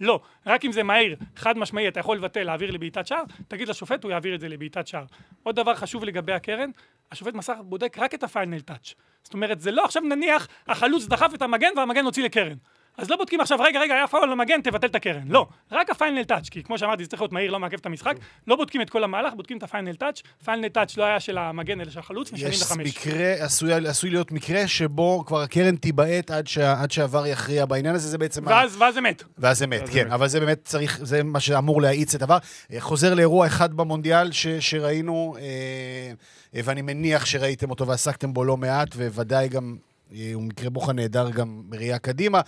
לא. רק אם זה מהיר, חד משמעי, אתה יכול לבטל, להעביר לבעיטת שער, תגיד לשופט, הוא יעביר את זה לבעיטת שער. עוד דבר חשוב לגבי הקרן, השופט מסך בודק רק את הפיינל טאץ'. זאת אומרת, זה לא עכשיו נניח, החלוץ דחף את המגן והמגן הוציא לקרן. אז לא בודקים עכשיו, רגע, היה פאול למגן, תבטל את הקרן. לא, רק הפיינל טאץ', כי כמו שאמרתי, זה צריך להיות מהיר, לא מעכב את המשחק. לא בודקים את כל המהלך, בודקים את הפיינל טאץ'. פיינל טאץ' לא היה של המגן, אלא של החלוץ, משנים ל5. יש מקרה, עשוי להיות מקרה שבו כבר הקרן תיבעט עד שהעבר יכריע בעניין הזה, זה בעצם... ואז זה מת. ואז זה מת, כן. אבל זה באמת צריך, זה מה שאמור להאיץ את העבר. חוזר לאירוע אחד במונדיאל שראינו, ואני מניח שראיתם אותו ועסקתם בו לא מעט, וודאי גם... הוא מקרה בוחן נהדר גם בראייה קדימה,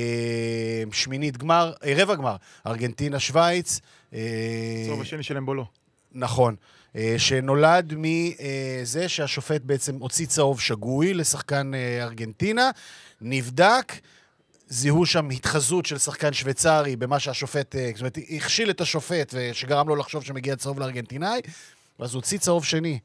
שמינית גמר, רבע גמר, ארגנטינה, שוויץ. צהוב השני שלהם בו לא. נכון, שנולד מזה שהשופט בעצם הוציא צהוב שגוי לשחקן ארגנטינה, נבדק, זיהו שם התחזות של שחקן שוויצרי במה שהשופט, זאת אומרת, הכשיל את השופט שגרם לו לחשוב שמגיע צהוב לארגנטינאי, ואז הוא הוציא צהוב שני.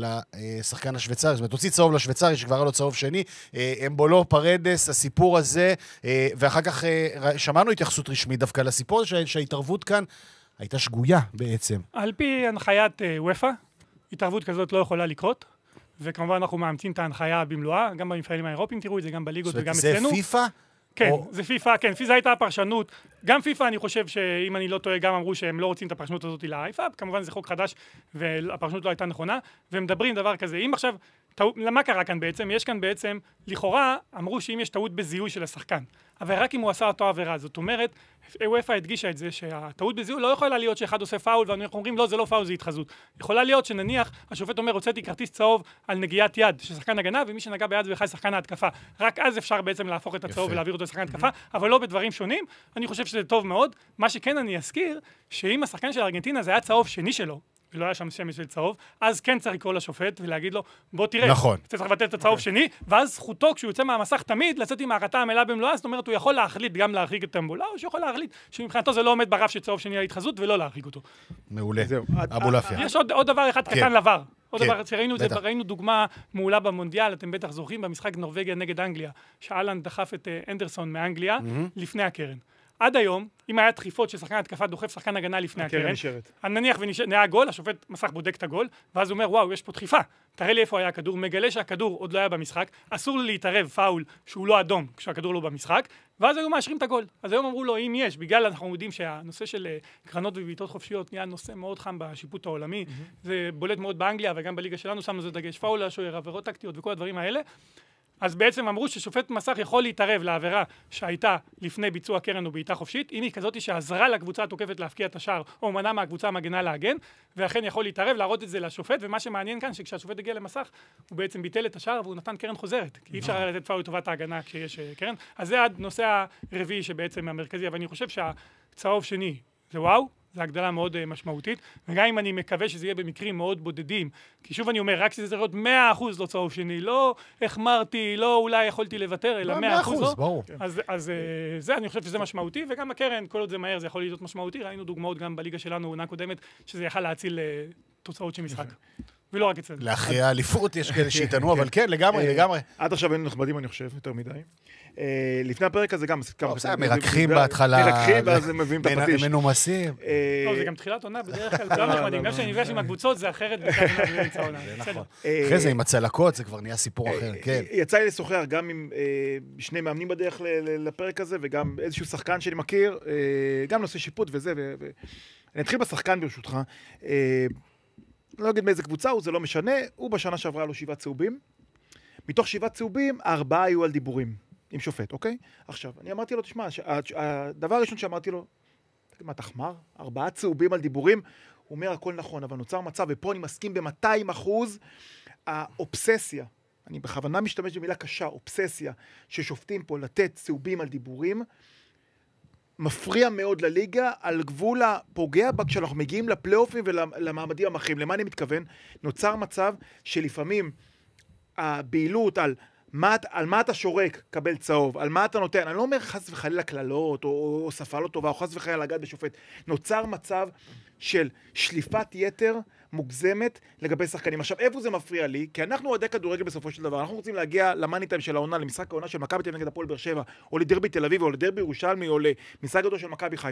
לשחקן השוויצרי, זאת אומרת, הוציא צהוב לשוויצרי שכבר היה לו צהוב שני, אמבולו, פרדס, הסיפור הזה, ואחר כך שמענו התייחסות רשמית דווקא לסיפור הזה, שההתערבות כאן הייתה שגויה בעצם. על פי הנחיית וופא, התערבות כזאת לא יכולה לקרות, וכמובן אנחנו מאמצים את ההנחיה במלואה, גם במפעלים האירופיים תראו את זה, גם בליגות וגם אצלנו. זה פיפא? כן, זה פיפא, כן, פיפא הייתה הפרשנות. גם פיפא, אני חושב שאם אני לא טועה, גם אמרו שהם לא רוצים את הפרשנות הזאת לאייפאב, כמובן זה חוק חדש, והפרשנות לא הייתה נכונה, והם מדברים דבר כזה. אם עכשיו, מה קרה כאן בעצם? יש כאן בעצם, לכאורה, אמרו שאם יש טעות בזיהוי של השחקן, אבל רק אם הוא עשה אותו עבירה. זאת אומרת, וופא הדגישה את זה שהטעות בזיהוי לא יכולה להיות שאחד עושה פאול, ואנחנו אומרים, לא, זה לא פאול, זה התחזות. יכולה להיות שנניח, השופט אומר, הוצאתי כרטיס צהוב על נגיעת יד של שחקן הגנה, ומי שנגע ביד זה בכלל שחקן ההתקפה. רק אז אפשר בעצם להפוך את הצהוב ולהעביר אותו לשחקן התקפה, אבל לא בדברים שונים. אני חושב שזה טוב מאוד. מה שכן אני אזכיר, שאם השחקן של ארגנטינה זה היה צהוב שני שלו, ולא היה שם שמש של צהוב, אז כן צריך לקרוא לשופט ולהגיד לו, בוא תראה, נכון. צריך לבטל את הצהוב שני, ואז זכותו, כשהוא יוצא מהמסך תמיד, לצאת עם ההחלטה המלאה במלואה, זאת אומרת, הוא יכול להחליט גם להרחיק את אמבולה, או שיכול להחליט שמבחינתו זה לא עומד ברף של צהוב שני להתחזות, ולא להרחיק אותו. מעולה. אבו לפיה. יש עוד דבר אחד קטן לבר. עוד דבר, שראינו בטח. ראינו דוגמה מעולה במונדיאל, אתם בטח זוכרים, במשחק נורווגיה נגד אנגליה, שאלן דחף את אנדרסון מאנגליה לפני הקרן. עד היום, אם היה דחיפות ששחקן התקפה דוחף שחקן הגנה לפני הקרן, נניח ונהיה גול, השופט מסך בודק את הגול, ואז הוא אומר, וואו, יש פה דחיפה, תראה לי איפה היה הכדור, מגלה שהכדור עוד לא היה במשחק, אסור לי להתערב פאול שהוא לא אדום כשהכדור לא במשחק, ואז היו מאשרים את הגול. אז היום אמרו לו, אם יש, בגלל אנחנו יודעים שהנושא של קרנות ובעיטות חופשיות נהיה נושא מאוד חם בשיפוט העולמי, זה בולט מאוד באנגליה, וגם בליגה שלנו שמנו זה דגש פאול לשוער, עבירות טקטיות וכל הדברים האלה. אז בעצם אמרו ששופט מסך יכול להתערב לעבירה שהייתה לפני ביצוע קרן או בעיטה חופשית, אם היא כזאת שעזרה לקבוצה התוקפת להפקיע את השער, או מנע מהקבוצה המגנה להגן, ואכן יכול להתערב, להראות את זה לשופט, ומה שמעניין כאן, שכשהשופט הגיע למסך, הוא בעצם ביטל את השער, והוא נתן קרן חוזרת, כי אי אפשר לתת פאול לטובת ההגנה כשיש קרן. אז זה הנושא הרביעי שבעצם המרכזי, אבל אני חושב שהצהוב שני זה וואו, זו הגדלה מאוד משמעותית, וגם אם אני מקווה שזה יהיה במקרים מאוד בודדים, כי שוב אני אומר, רק שזה צריך להיות 100% לא צהוב שני, לא החמרתי, לא אולי יכולתי לוותר, אלא 100% לא. ברור. אז זה, אני חושב שזה משמעותי, וגם הקרן, כל עוד זה מהר, זה יכול להיות משמעותי, ראינו דוגמאות גם בליגה שלנו, עונה קודמת, שזה יכל להציל תוצאות של משחק. ולא רק אצלנו. לאחרי האליפות יש כאלה שיתנו, אבל כן, לגמרי. עד עכשיו היינו נכבדים, אני חושב, יותר מדי. לפני הפרק הזה גם... מרקחים בהתחלה. מרקחים, ואז הם מביאים את הפטיש. מנומסים. לא, זה גם תחילת עונה, בדרך כלל כולם נחמדים. גם שאני נפגש עם הקבוצות, זה אחרת באמצע העונה. אחרי זה עם הצלקות, זה כבר נהיה סיפור אחר, כן. יצא לי לשוחח גם עם שני מאמנים בדרך לפרק הזה, וגם איזשהו שחקן שאני מכיר, גם נושא שיפוט וזה, אני אתחיל בשחקן ברשותך. לא אגיד מאיזה קבוצה הוא, זה לא משנה, הוא בשנה שעברה לו 7 צהובים. מתוך 7 צהובים, 4 היו על דיבורים עם שופט, אוקיי? עכשיו, אני אמרתי לו, תשמע, הדבר הראשון שאמרתי לו, תגיד, מה, תחמר? 4 צהובים על דיבורים? הוא אומר, הכל נכון, אבל נוצר מצב, ופה אני מסכים ב-200%, האובססיה, אני בכוונה משתמש במילה קשה, אובססיה, ששופטים פה לתת צהובים על דיבורים, מפריע מאוד לליגה, על גבול הפוגע בה, כשאנחנו מגיעים לפלייאופים ולמעמדים המכריעים. למה אני מתכוון? נוצר מצב שלפעמים הבעילות על מה אתה שורק, קבל צהוב, על מה אתה נותן, אני לא אומר חס וחלילה כללות, או שפה לא טובה, או חס וחלילה לגעת בשופט. נוצר מצב של שליפת יתר מוגזמת לגבי שחקנים. עכשיו, איפה זה מפריע לי? כי אנחנו אוהדי כדורגל בסופו של דבר. אנחנו רוצים להגיע למאני טיים של העונה, למשחק העונה של מכבי תל אביב נגד הפועל באר שבע, או לדרבי תל אביב, או לדרבי ירושלמי, או למשחק גדול של מכבי חיפה.